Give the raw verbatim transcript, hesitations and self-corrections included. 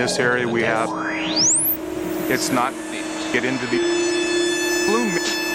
this area we have. It's not get into the blue.